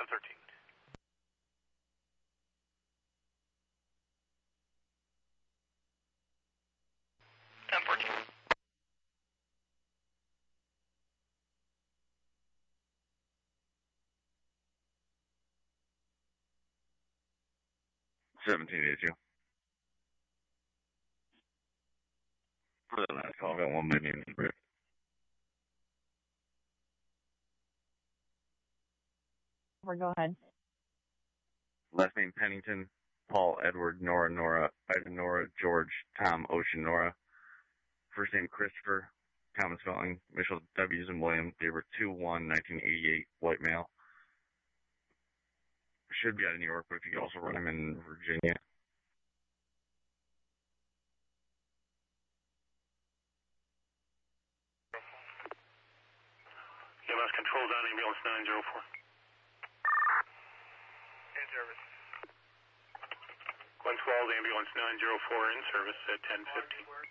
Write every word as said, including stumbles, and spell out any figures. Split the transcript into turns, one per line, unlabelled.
ten thirteen. ten fourteen.
seventeen eighty-two. For that last call, I got one minute.
Go ahead.
Last name Pennington, Paul, Edward, Nora, Nora, Ida, Nora, George, Tom, Ocean, Nora. First name Christopher, common spelling, initial W's and William, date of birth two one nineteen eighty-eight, white male. Should be out of New York, but if you could also run him in Virginia.
E M S controls on ambulance nine zero four.
In service.
one twelve, ambulance nine zero four in service at ten fifteen.